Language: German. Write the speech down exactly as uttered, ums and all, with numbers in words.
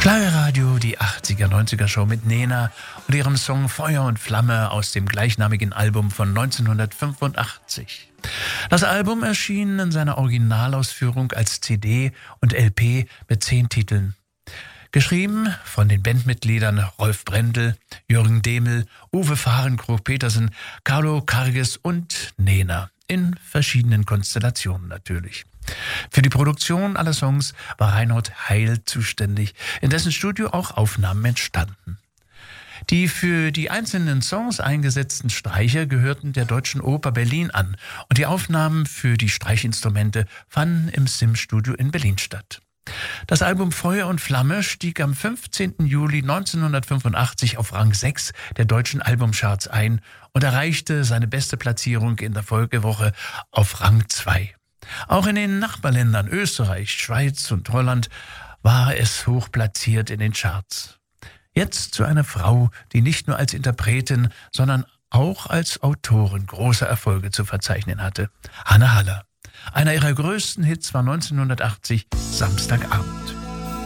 Schlagerradio, die achtziger, neunziger Show mit Nena und ihrem Song Feuer und Flamme aus dem gleichnamigen Album von neunzehnhundertfünfundachtzig. Das Album erschien in seiner Originalausführung als C D und L P mit zehn Titeln. Geschrieben von den Bandmitgliedern Rolf Brendel, Jürgen Demel, Uwe Fahrenkrog-Petersen, Carlo Karges und Nena. In verschiedenen Konstellationen natürlich. Für die Produktion aller Songs war Reinhold Heil zuständig, in dessen Studio auch Aufnahmen entstanden. Die für die einzelnen Songs eingesetzten Streicher gehörten der Deutschen Oper Berlin an und die Aufnahmen für die Streichinstrumente fanden im Sim-Studio in Berlin statt. Das Album Feuer und Flamme stieg am fünfzehnten Juli neunzehnhundertfünfundachtzig auf Rang sechs der deutschen Albumcharts ein und erreichte seine beste Platzierung in der Folgewoche auf Rang zwei. Auch in den Nachbarländern Österreich, Schweiz und Holland war es hoch platziert in den Charts. Jetzt zu einer Frau, die nicht nur als Interpretin, sondern auch als Autorin große Erfolge zu verzeichnen hatte. Anne Haller. Einer ihrer größten Hits war neunzehnhundertachtzig Samstagabend.